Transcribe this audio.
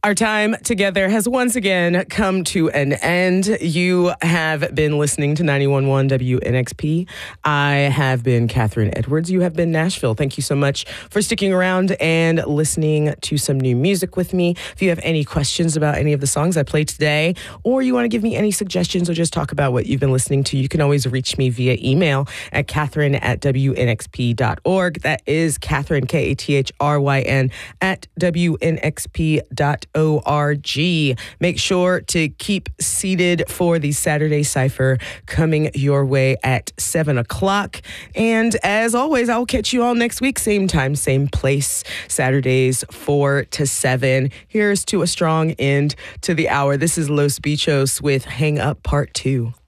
Our time together has once again come to an end. You have been listening to 91.1 WNXP. I have been Catherine Edwards. You have been Nashville. Thank you so much for sticking around and listening to some new music with me. If you have any questions about any of the songs I played today, or you want to give me any suggestions or just talk about what you've been listening to, you can always reach me via email at catherine@wnxp.org. That is Catherine, Kathryn, at WNXP.org. Make sure to keep seated for the Saturday Cypher coming your way at 7 o'clock. And as always, I will catch you all next week, same time, same place, Saturdays 4 to 7. Here's to a strong end to the hour. This is Los Bichos with Hang Up Part 2.